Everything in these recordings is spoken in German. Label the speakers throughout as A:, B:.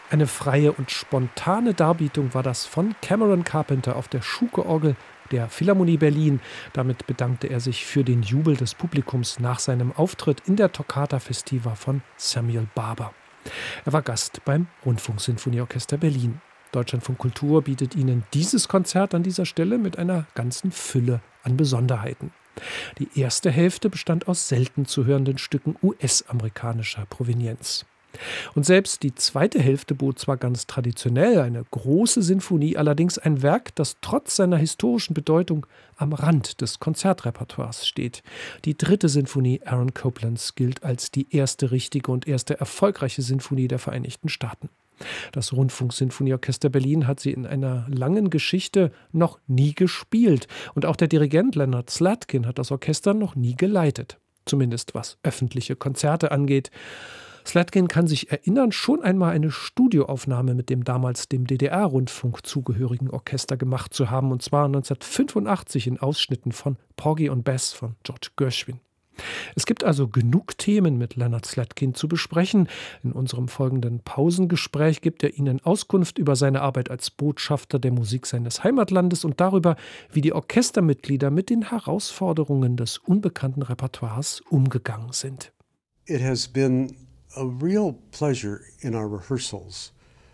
A: Eine freie und spontane Darbietung war das von Cameron Carpenter auf der Schuke-Orgel der Philharmonie Berlin. Damit bedankte er sich für den Jubel des Publikums nach seinem Auftritt in der Toccata Festiva von Samuel Barber. Er war Gast beim Rundfunksinfonieorchester Berlin. Deutschlandfunk Kultur bietet Ihnen dieses Konzert an dieser Stelle mit einer ganzen Fülle an Besonderheiten. Die erste Hälfte bestand aus selten zu hörenden Stücken US-amerikanischer Provenienz. Und selbst die zweite Hälfte bot zwar ganz traditionell eine große Sinfonie, allerdings ein Werk, das trotz seiner historischen Bedeutung am Rand des Konzertrepertoires steht. Die dritte Sinfonie Aaron Coplands gilt als die erste richtige und erste erfolgreiche Sinfonie der Vereinigten Staaten. Das Rundfunksinfonieorchester Berlin hat sie in einer langen Geschichte noch nie gespielt. Und auch der Dirigent Leonard Slatkin hat das Orchester noch nie geleitet. Zumindest was öffentliche Konzerte angeht. Slatkin kann sich erinnern, schon einmal eine Studioaufnahme mit dem damals dem DDR-Rundfunk zugehörigen Orchester gemacht zu haben, und zwar 1985 in Ausschnitten von Porgy und Bess von George Gershwin. Es gibt also genug Themen mit Leonard Slatkin zu besprechen. In unserem folgenden Pausengespräch gibt er Ihnen Auskunft über seine Arbeit als Botschafter der Musik seines Heimatlandes und darüber, wie die Orchestermitglieder mit den Herausforderungen des unbekannten Repertoires umgegangen sind.
B: It has been a real pleasure in our rehearsals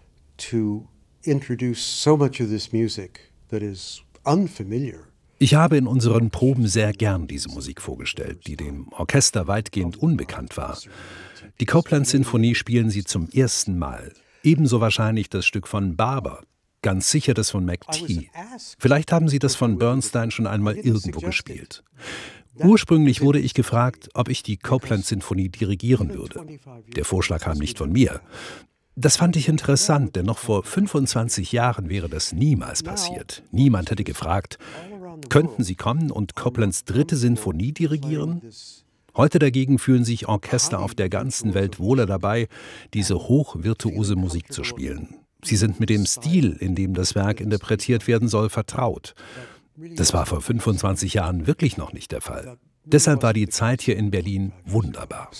B: to introduce so much of this music that is unfamiliar.
C: Ich habe in unseren Proben sehr gern diese Musik vorgestellt, die dem Orchester weitgehend unbekannt war. Die Copland-Sinfonie spielen sie zum ersten Mal. Ebenso wahrscheinlich das Stück von Barber. Ganz sicher das von McTee. Vielleicht haben sie das von Bernstein schon einmal irgendwo gespielt. Ursprünglich wurde ich gefragt, ob ich die Copland-Sinfonie dirigieren würde. Der Vorschlag kam nicht von mir. Das fand ich interessant, denn noch vor 25 Jahren wäre das niemals passiert. Niemand hätte gefragt, könnten Sie kommen und Coplands dritte Sinfonie dirigieren? Heute dagegen fühlen sich Orchester auf der ganzen Welt wohler dabei, diese hochvirtuose Musik zu spielen. Sie sind mit dem Stil, in dem das Werk interpretiert werden soll, vertraut. Das war vor 25 Jahren wirklich noch nicht der Fall. Deshalb war die Zeit hier in Berlin wunderbar.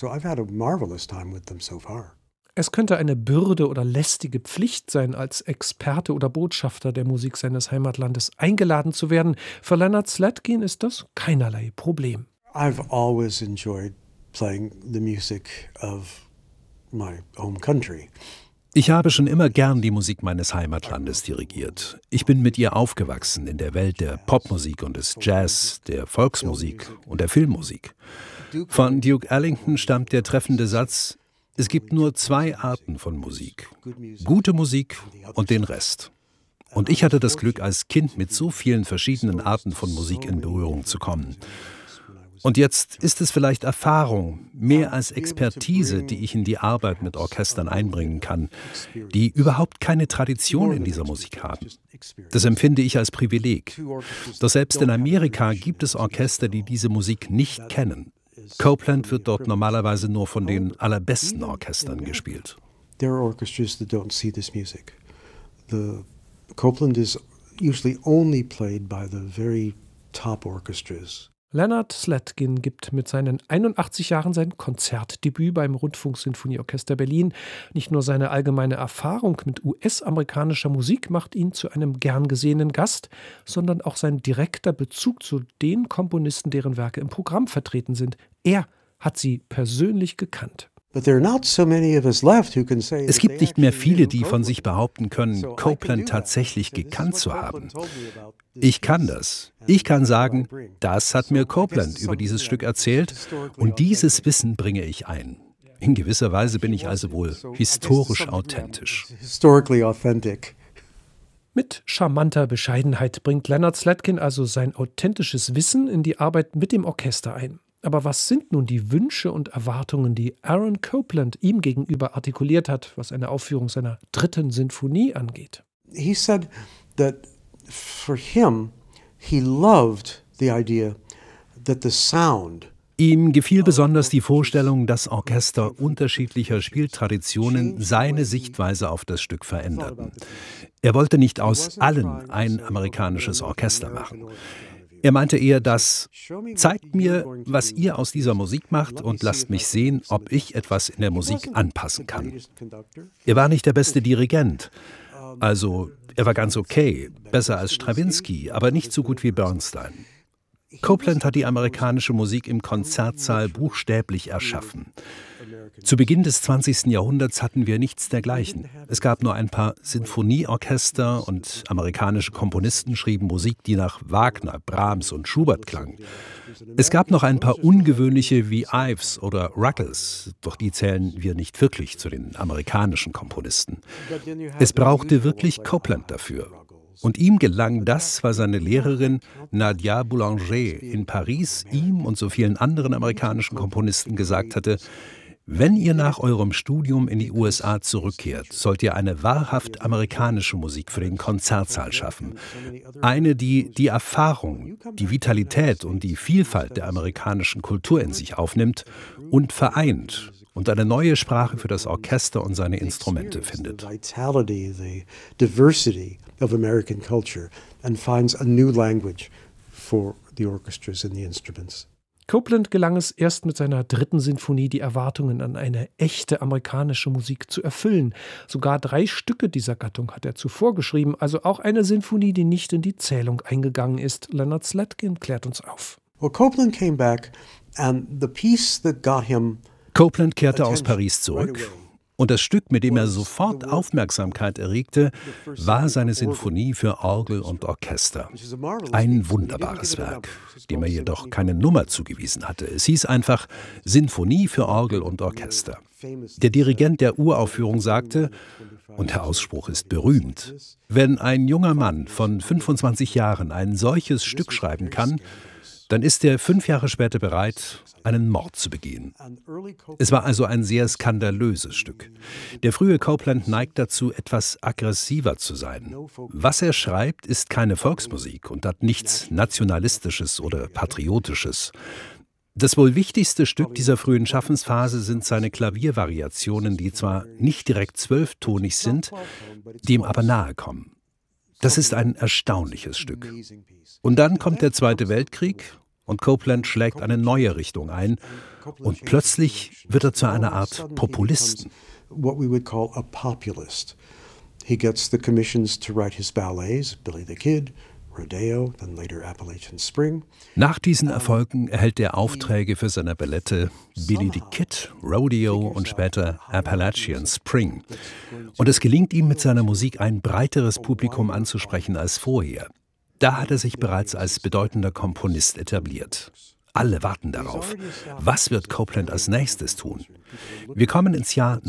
A: Es könnte eine Bürde oder lästige Pflicht sein, als Experte oder Botschafter der Musik seines Heimatlandes eingeladen zu werden. Für Leonard Slatkin ist das keinerlei Problem.
B: I've always enjoyed playing the music of my home country.
C: Ich habe schon immer gern die Musik meines Heimatlandes dirigiert. Ich bin mit ihr aufgewachsen in der Welt der Popmusik und des Jazz, der Volksmusik und der Filmmusik. Von Duke Ellington stammt der treffende Satz: Es gibt nur zwei Arten von Musik. Gute Musik und den Rest. Und ich hatte das Glück, als Kind mit so vielen verschiedenen Arten von Musik in Berührung zu kommen. Und jetzt ist es vielleicht Erfahrung, mehr als Expertise, die ich in die Arbeit mit Orchestern einbringen kann, die überhaupt keine Tradition in dieser Musik haben. Das empfinde ich als Privileg. Doch selbst in Amerika gibt es Orchester, die diese Musik nicht kennen. Copland wird dort normalerweise nur von den allerbesten Orchestern gespielt.
B: There are orchestras that don't see this music. The Copland is usually only played by the very top orchestras.
A: Leonard Slatkin gibt mit seinen 81 Jahren sein Konzertdebüt beim Rundfunksinfonieorchester Berlin. Nicht nur seine allgemeine Erfahrung mit US-amerikanischer Musik macht ihn zu einem gern gesehenen Gast, sondern auch sein direkter Bezug zu den Komponisten, deren Werke im Programm vertreten sind. Er hat sie persönlich gekannt.
C: Es gibt nicht mehr viele, die von sich behaupten können, Copland tatsächlich gekannt zu haben. Ich kann das. Ich kann sagen, das hat mir Copland über dieses Stück erzählt und dieses Wissen bringe ich ein. In gewisser Weise bin ich also wohl historisch authentisch.
A: Mit charmanter Bescheidenheit bringt Leonard Slatkin also sein authentisches Wissen in die Arbeit mit dem Orchester ein. Aber was sind nun die Wünsche und Erwartungen, die Aaron Copland ihm gegenüber artikuliert hat, was eine Aufführung seiner dritten Sinfonie angeht?
B: He said that for him, he loved the idea that the sound.
C: Ihm gefiel besonders die Vorstellung, dass Orchester unterschiedlicher Spieltraditionen seine Sichtweise auf das Stück veränderten. Er wollte nicht aus allen ein amerikanisches Orchester machen. Er meinte eher das: Zeigt mir, was ihr aus dieser Musik macht und lasst mich sehen, ob ich etwas in der Musik anpassen kann. Er war nicht der beste Dirigent. Also, er war ganz okay, besser als Strawinsky, aber nicht so gut wie Bernstein. Copland hat die amerikanische Musik im Konzertsaal buchstäblich erschaffen. Zu Beginn des 20. Jahrhunderts hatten wir nichts dergleichen. Es gab nur ein paar Sinfonieorchester und amerikanische Komponisten schrieben Musik, die nach Wagner, Brahms und Schubert klang. Es gab noch ein paar ungewöhnliche wie Ives oder Ruggles, doch die zählen wir nicht wirklich zu den amerikanischen Komponisten. Es brauchte wirklich Copland dafür. Und ihm gelang das, weil seine Lehrerin Nadia Boulanger in Paris ihm und so vielen anderen amerikanischen Komponisten gesagt hatte: Wenn ihr nach eurem Studium in die USA zurückkehrt, sollt ihr eine wahrhaft amerikanische Musik für den Konzertsaal schaffen. Eine, die die Erfahrung, die Vitalität und die Vielfalt der amerikanischen Kultur in sich aufnimmt und vereint und eine neue Sprache für das Orchester und seine Instrumente findet.
B: Of American culture and finds a new language for the orchestras and the instruments.
A: Copland gelang es erst mit seiner 3. Sinfonie, die Erwartungen an eine echte amerikanische Musik zu erfüllen. Sogar 3 Stücke dieser Gattung hat er zuvor geschrieben, also auch eine Sinfonie, die nicht in die Zählung eingegangen ist. Leonard Slatkin klärt uns auf.
B: Well, Copland came back and the piece that got him
C: Copland kehrte aus Paris zurück. Und das Stück, mit dem er sofort Aufmerksamkeit erregte, war seine Sinfonie für Orgel und Orchester. Ein wunderbares Werk, dem er jedoch keine Nummer zugewiesen hatte. Es hieß einfach Sinfonie für Orgel und Orchester. Der Dirigent der Uraufführung sagte, und der Ausspruch ist berühmt: Wenn ein junger Mann von 25 Jahren ein solches Stück schreiben kann, dann ist er 5 Jahre später bereit, einen Mord zu begehen. Es war also ein sehr skandalöses Stück. Der frühe Copland neigt dazu, etwas aggressiver zu sein. Was er schreibt, ist keine Volksmusik und hat nichts Nationalistisches oder Patriotisches. Das wohl wichtigste Stück dieser frühen Schaffensphase sind seine Klaviervariationen, die zwar nicht direkt 12-tonig sind, dem aber nahe kommen. Das ist ein erstaunliches Stück. Und dann kommt der Zweite Weltkrieg und Copland schlägt eine neue Richtung ein und plötzlich wird er zu einer Art Populisten.
B: What we would call a populist. He gets the commissions to write his ballets, Billy the Kid, Rodeo, then later Appalachian Spring.
C: Nach diesen Erfolgen erhält er Aufträge für seine Ballette Billy the Kid, Rodeo und später Appalachian Spring. Und es gelingt ihm, mit seiner Musik ein breiteres Publikum anzusprechen als vorher. Da hat er sich bereits als bedeutender Komponist etabliert. Alle warten darauf. Was wird Copland als nächstes tun? Wir kommen ins Jahr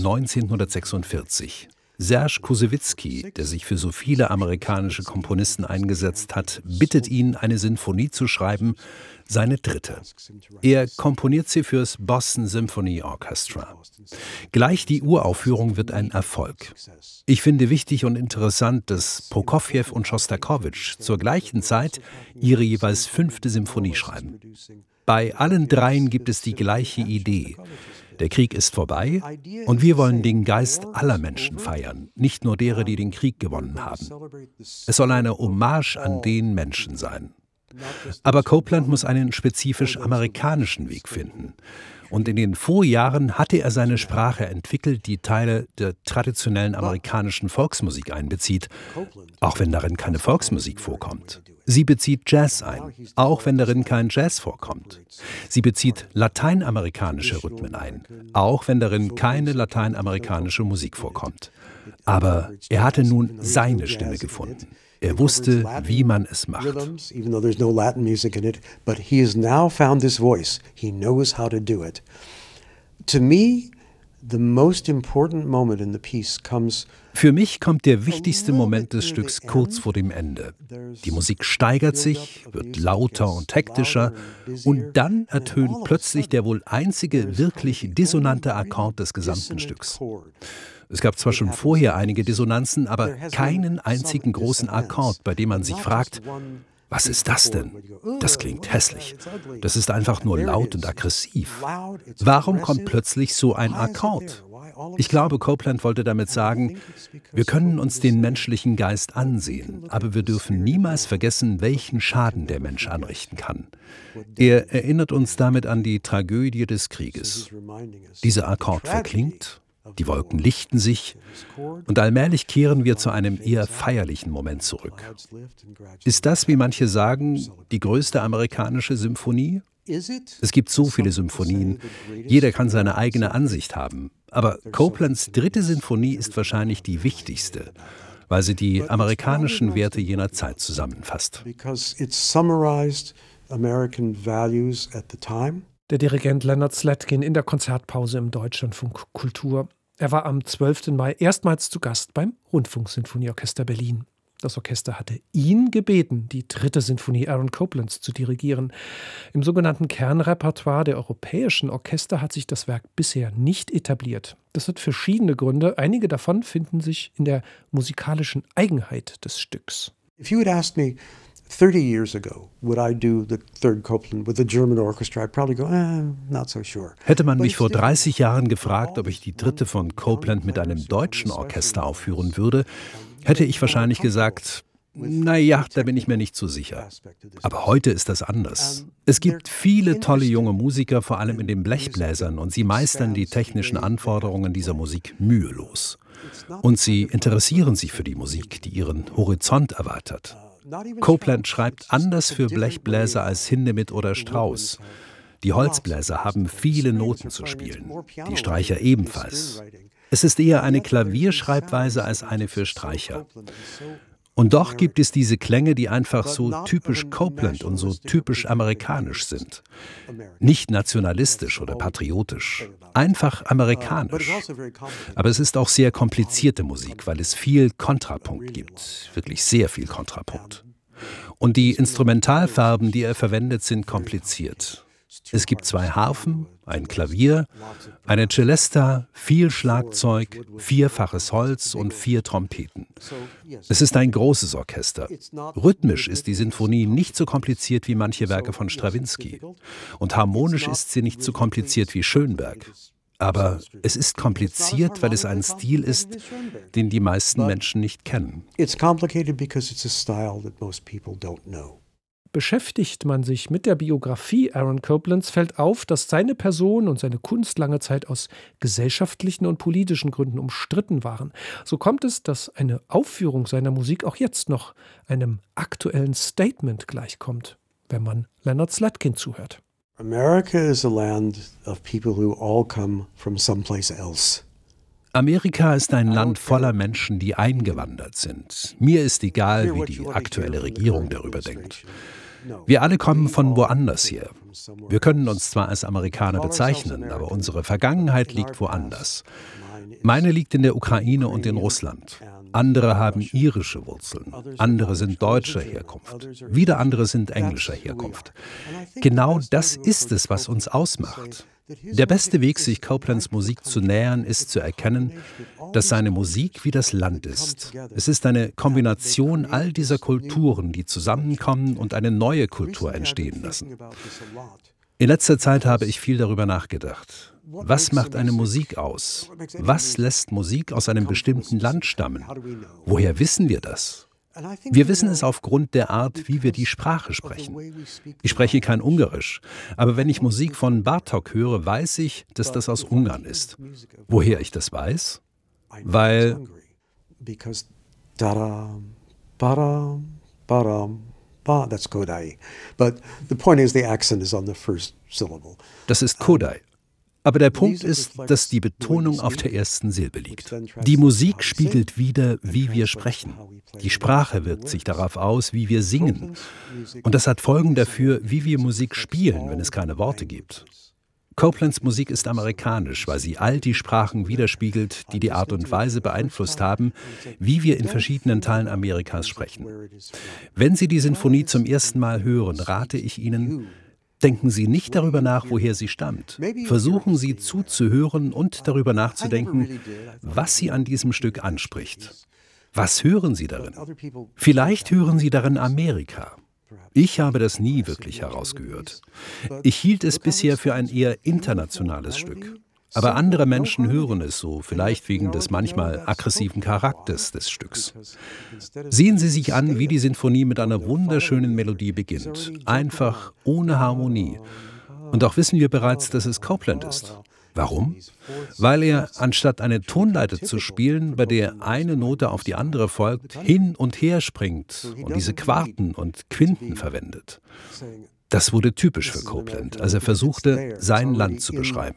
C: 1946. Serge Koussewitzky, der sich für so viele amerikanische Komponisten eingesetzt hat, bittet ihn, eine Sinfonie zu schreiben, seine 3. Er komponiert sie fürs Boston Symphony Orchestra. Gleich die Uraufführung wird ein Erfolg. Ich finde wichtig und interessant, dass Prokofjew und Schostakowitsch zur gleichen Zeit ihre jeweils 5. Symphonie schreiben. Bei allen 3 gibt es die gleiche Idee. Der Krieg ist vorbei und wir wollen den Geist aller Menschen feiern, nicht nur derer, die den Krieg gewonnen haben. Es soll eine Hommage an den Menschen sein. Aber Copland muss einen spezifisch amerikanischen Weg finden. Und in den Vorjahren hatte er seine Sprache entwickelt, die Teile der traditionellen amerikanischen Volksmusik einbezieht, auch wenn darin keine Volksmusik vorkommt. Sie bezieht Jazz ein, auch wenn darin kein Jazz vorkommt. Sie bezieht lateinamerikanische Rhythmen ein, auch wenn darin keine lateinamerikanische Musik vorkommt. Aber er hatte nun seine Stimme gefunden. Er wusste, wie man es macht.
B: Even though there's no Latin music in it, but he has now found this voice. He knows how to do it. To me, the most important moment in the piece comes.
C: Für mich kommt der wichtigste Moment des Stücks kurz vor dem Ende. Die Musik steigert sich, wird lauter und hektischer und dann ertönt plötzlich der wohl einzige wirklich dissonante Akkord des gesamten Stücks. Es gab zwar schon vorher einige Dissonanzen, aber keinen einzigen großen Akkord, bei dem man sich fragt, was ist das denn? Das klingt hässlich. Das ist einfach nur laut und aggressiv. Warum kommt plötzlich so ein Akkord? Ich glaube, Copeland wollte damit sagen, wir können uns den menschlichen Geist ansehen, aber wir dürfen niemals vergessen, welchen Schaden der Mensch anrichten kann. Er erinnert uns damit an die Tragödie des Krieges. Dieser Akkord verklingt, die Wolken lichten sich und allmählich kehren wir zu einem eher feierlichen Moment zurück. Ist das, wie manche sagen, die größte amerikanische Symphonie? Es gibt so viele Symphonien, jeder kann seine eigene Ansicht haben. Aber Copelands 3. Sinfonie ist wahrscheinlich die wichtigste, weil sie die amerikanischen Werte jener Zeit zusammenfasst.
A: Der Dirigent Leonard Slatkin in der Konzertpause im Deutschlandfunk Kultur. Er war am 12. Mai erstmals zu Gast beim Rundfunksinfonieorchester Berlin. Das Orchester hatte ihn gebeten, die 3. Sinfonie Aaron Coplands zu dirigieren. Im sogenannten Kernrepertoire der europäischen Orchester hat sich das Werk bisher nicht etabliert. Das hat verschiedene Gründe. Einige davon finden sich in der musikalischen Eigenheit des Stücks.
B: If you had asked me 30 years ago, would I do the 3rd Copland with a German orchestra, I'd probably go, not so sure.
C: Hätte man mich vor 30 Jahren gefragt, ob ich die 3. von Copland mit einem deutschen Orchester aufführen würde, hätte ich wahrscheinlich gesagt, naja, da bin ich mir nicht so sicher. Aber heute ist das anders. Es gibt viele tolle junge Musiker, vor allem in den Blechbläsern, und sie meistern die technischen Anforderungen dieser Musik mühelos. Und sie interessieren sich für die Musik, die ihren Horizont erweitert. Copland schreibt anders für Blechbläser als Hindemith oder Strauss. Die Holzbläser haben viele Noten zu spielen, die Streicher ebenfalls. Es ist eher eine Klavierschreibweise als eine für Streicher. Und doch gibt es diese Klänge, die einfach so typisch Copland und so typisch amerikanisch sind. Nicht nationalistisch oder patriotisch, einfach amerikanisch. Aber es ist auch sehr komplizierte Musik, weil es viel Kontrapunkt gibt, wirklich sehr viel Kontrapunkt. Und die Instrumentalfarben, die er verwendet, sind kompliziert. Es gibt 2 Harfen, ein Klavier, eine Celesta, viel Schlagzeug, 4-faches Holz und 4 Trompeten. Es ist ein großes Orchester. Rhythmisch ist die Sinfonie nicht so kompliziert wie manche Werke von Strawinsky. Und harmonisch ist sie nicht so kompliziert wie Schönberg. Aber es ist kompliziert, weil es ein Stil ist, den die meisten Menschen nicht kennen.
B: It's complicated because it's a style that most people don't know.
A: Beschäftigt man sich mit der Biografie Aaron Coplands, fällt auf, dass seine Person und seine Kunst lange Zeit aus gesellschaftlichen und politischen Gründen umstritten waren. So kommt es, dass eine Aufführung seiner Musik auch jetzt noch einem aktuellen Statement gleichkommt, wenn man Leonard Slatkin zuhört.
B: America is a land of people who all come from someplace else.
C: Amerika ist ein Land voller Menschen, die eingewandert sind. Mir ist egal, wie die aktuelle Regierung darüber denkt. Wir alle kommen von woanders her. Wir können uns zwar als Amerikaner bezeichnen, aber unsere Vergangenheit liegt woanders. Meine liegt in der Ukraine und in Russland. Andere haben irische Wurzeln, andere sind deutscher Herkunft, wieder andere sind englischer Herkunft. Genau das ist es, was uns ausmacht. Der beste Weg, sich Coplands Musik zu nähern, ist zu erkennen, dass seine Musik wie das Land ist. Es ist eine Kombination all dieser Kulturen, die zusammenkommen und eine neue Kultur entstehen lassen. In letzter Zeit habe ich viel darüber nachgedacht. Was macht eine Musik aus? Was lässt Musik aus einem bestimmten Land stammen? Woher wissen wir das? Wir wissen es aufgrund der Art, wie wir die Sprache sprechen. Ich spreche kein Ungarisch, aber wenn ich Musik von Bartók höre, weiß ich, dass das aus Ungarn ist. Woher ich das weiß? Weil
B: that's Kodai. But the point is the accent is on the first syllable.
C: Das ist Kodai. Aber der Punkt ist, dass die Betonung auf der ersten Silbe liegt. Die Musik spiegelt wider, wie wir sprechen. Die Sprache wirkt sich darauf aus, wie wir singen. Und das hat Folgen dafür, wie wir Musik spielen, wenn es keine Worte gibt. Coplands Musik ist amerikanisch, weil sie all die Sprachen widerspiegelt, die die Art und Weise beeinflusst haben, wie wir in verschiedenen Teilen Amerikas sprechen. Wenn Sie die Sinfonie zum ersten Mal hören, rate ich Ihnen, denken Sie nicht darüber nach, woher sie stammt. Versuchen Sie zuzuhören und darüber nachzudenken, was Sie an diesem Stück anspricht. Was hören Sie darin? Vielleicht hören Sie darin Amerika. Ich habe das nie wirklich herausgehört. Ich hielt es bisher für ein eher internationales Stück. Aber andere Menschen hören es so, vielleicht wegen des manchmal aggressiven Charakters des Stücks. Sehen Sie sich an, wie die Sinfonie mit einer wunderschönen Melodie beginnt. Einfach, ohne Harmonie. Und auch wissen wir bereits, dass es Copland ist. Warum? Weil er, anstatt eine Tonleiter zu spielen, bei der eine Note auf die andere folgt, hin und her springt und diese Quarten und Quinten verwendet. Das wurde typisch für Copland, als er versuchte, sein Land zu beschreiben.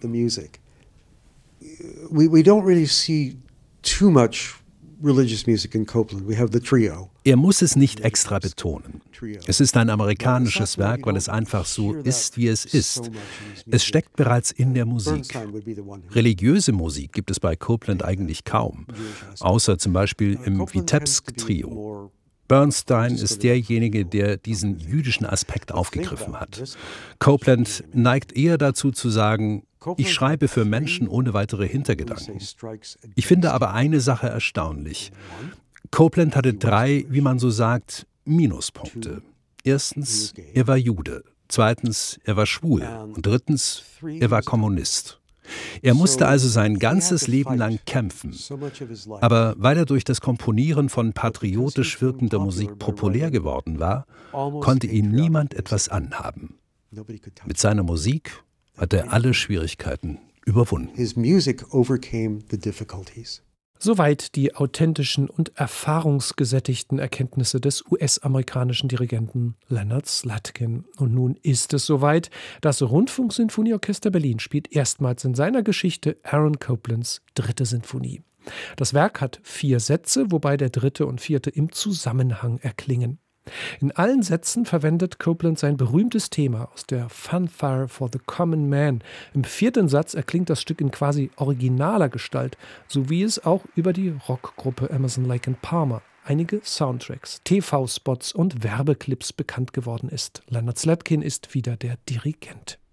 B: We don't really see too much religious music in Copland. We have the trio.
C: Er muss es nicht extra betonen. Es ist ein amerikanisches Werk, weil es einfach so ist, wie es ist. Es steckt bereits in der Musik. Religiöse Musik gibt es bei Copland eigentlich kaum, außer zum Beispiel im Vitebsk-Trio. Bernstein ist derjenige, der diesen jüdischen Aspekt aufgegriffen hat. Copland neigt eher dazu zu sagen, ich schreibe für Menschen ohne weitere Hintergedanken. Ich finde aber eine Sache erstaunlich. Copland hatte 3, wie man so sagt, Minuspunkte. Erstens, er war Jude. Zweitens, er war schwul. Und drittens, er war Kommunist. Er musste also sein ganzes Leben lang kämpfen. Aber weil er durch das Komponieren von patriotisch wirkender Musik populär geworden war, konnte ihm niemand etwas anhaben. Mit seiner Musik hat er alle Schwierigkeiten überwunden.
A: Soweit die authentischen und erfahrungsgesättigten Erkenntnisse des US-amerikanischen Dirigenten Leonard Slatkin. Und nun ist es soweit. Das Rundfunksinfonieorchester Berlin spielt erstmals in seiner Geschichte Aaron Coplands 3. Sinfonie. Das Werk hat 4 Sätze, wobei der 3. und 4. im Zusammenhang erklingen. In allen Sätzen verwendet Copland sein berühmtes Thema aus der Fanfare for the Common Man. Im 4. Satz erklingt das Stück in quasi originaler Gestalt, so wie es auch über die Rockgruppe Emerson, Lake & Palmer, einige Soundtracks, TV-Spots und Werbeclips bekannt geworden ist. Leonard Slatkin ist wieder der Dirigent.